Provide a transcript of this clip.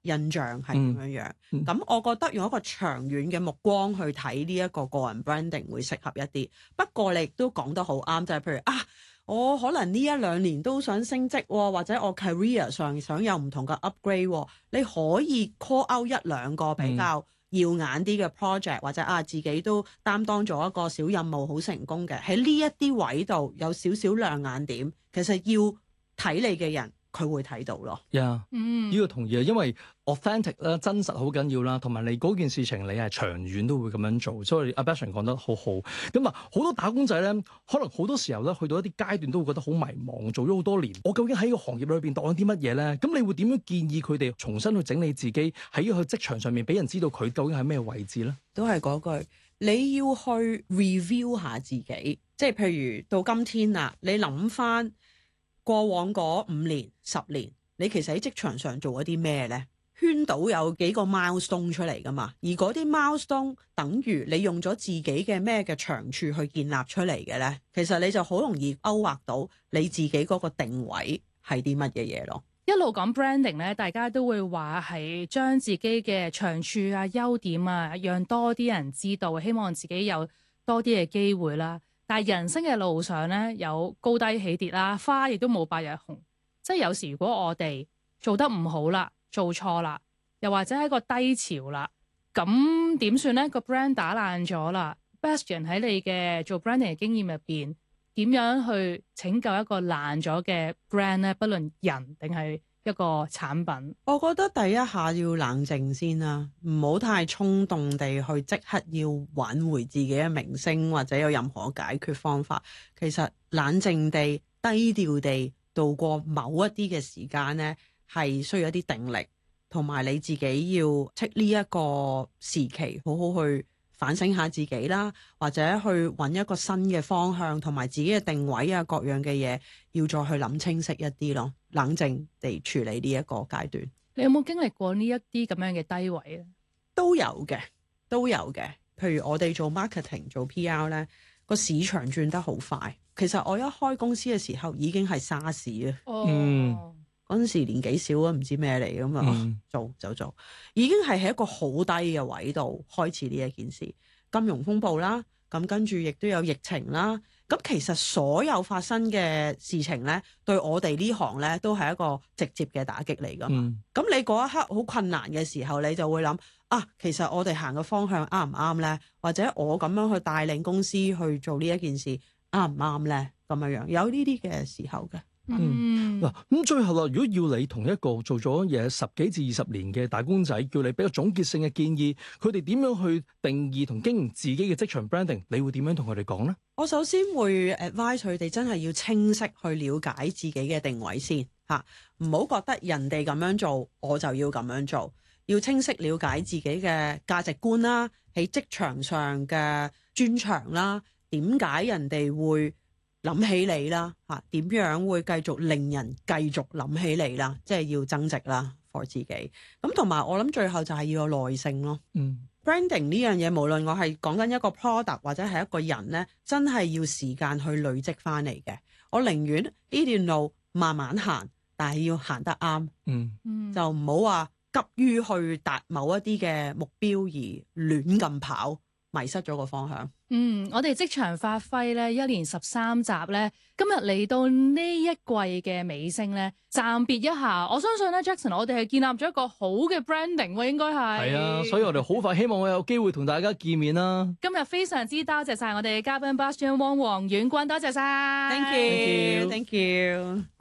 印象係點樣樣。咁我覺得用一個長遠嘅目光去睇呢一個個人 branding 會適合一啲。不過你亦都講得好啱，就係譬如我可能呢一兩年都想升職喎，或者我 career 上想有唔同嘅 upgrade 喎，你可以 call out 一兩個比較耀眼啲嘅 project，或者自己都擔當咗一個小任務好成功嘅，喺呢一啲位度有少少亮眼點，其實要睇你嘅人佢會睇到咯。 呢個同意啊，因為 authentic 啦，真實好緊要啦，同埋你嗰件事情你係長遠都會咁樣做，所以阿 Bertrand 講得好好。咁好多打工仔咧，可能好多時候咧去到一啲階段都會覺得好迷茫，做咗好多年，我究竟喺個行業裏邊當啲乜嘢咧？咁你會點樣建議佢哋重新去整理自己喺個職場上面，俾人知道佢究竟係咩位置咧？ 都係嗰句，你要去 review 下自己，即係譬如到今天啦，你諗翻過往嗰5年、10年，你其實喺職場上做咗啲咩咧？圈到有幾個 milestone 出嚟噶嘛？而嗰啲 milestone 等於你用咗自己嘅咩嘅長處去建立出嚟嘅咧，其實你就好容易勾畫到你自己嗰個定位係啲乜嘢嘢咯。 一路講 branding 咧，大家都會話係將自己嘅長處啊、優點啊，讓多啲人知道，希望自己有多啲嘅機會啦。但係人生嘅路上咧，有高低起跌啦，花亦都冇百日紅。即係有時如果我哋做得唔好啦，做錯啦，又或者喺個低潮啦，咁點算咧？個 brand 打爛咗啦。Bastian 喺你嘅做 branding 嘅經驗入邊，點樣去拯救一個爛咗嘅 brand 咧？不論人定係一個產品， 我覺得第一下要冷靜先啦，唔好太衝動地去即刻要挽回自己嘅名聲，或者有任何解決方法。其實冷靜地、低調地度過某一啲嘅時間呢，係需要一啲定力，同埋你自己要 take 呢一個時期好好去反省下自己啦，或者去揾一個新嘅方向，同埋自己嘅定位啊，各樣嘅嘢要再去諗清晰一啲咯，冷靜地處理呢一個階段。 你有冇經歷過呢一啲咁樣嘅低位咧？ 都有嘅，都有嘅。譬如我哋做 marketing 做 PR 呢，個市場轉得好快。其實我一開公司嘅時候已經係沙士啊。嗰陣時年紀少啊，唔知咩嚟咁啊，做，已經係喺一個好低嘅位度開始呢一件事。金融風暴啦，咁跟住亦都有疫情啦。咁其實所有發生嘅事情呢，對我哋呢行呢都係一個直接嘅打擊嚟㗎嘛。咁你嗰一刻好困難嘅時候，你就會諗其實我哋行嘅方向啱唔啱呢？或者我咁樣去帶領公司去做呢一件事啱唔啱呢？咁樣有呢啲嘅時候嘅。 嗱，咁最後啦，如果要你同一個做咗嘢10幾至20年嘅打工仔，叫你俾個總結性嘅建議，佢哋點樣去定義同經營自己嘅職場 branding， 你會點樣同佢哋講呢？ 我首先會 advise 佢哋真係要清晰去了解自己嘅定位先嚇，唔好覺得人哋咁樣做，我就要咁樣做。要清晰了解自己嘅價值觀啦，喺職場上嘅專長啦，點解人哋會諗起你啦？點樣會繼續令人繼續諗起你啦？即係要增值啦 for 自己。咁同埋我諗最後就係要有耐性咯。Branding 呢樣嘢，無論我係講緊一個 product 或者係一個人呢，真係要時間去累積翻嚟嘅。我寧願呢段路慢慢行，但係要行得啱。就唔好話急於去達某一啲嘅目標而亂咁跑，迷失咗個方向。 我哋職場發揮咧，1連13集咧，今日嚟到呢一季嘅尾聲咧，暫別一下。我相信咧 Jackson， 我哋係建立咗一個好嘅 branding 喎，應該係。係啊，所以我哋好快希望我有機會同大家見面啦。 今日非常之多謝晒我哋嘅嘉賓 Bastian Wong 黃婉君，多謝晒。 Thank you，Thank you。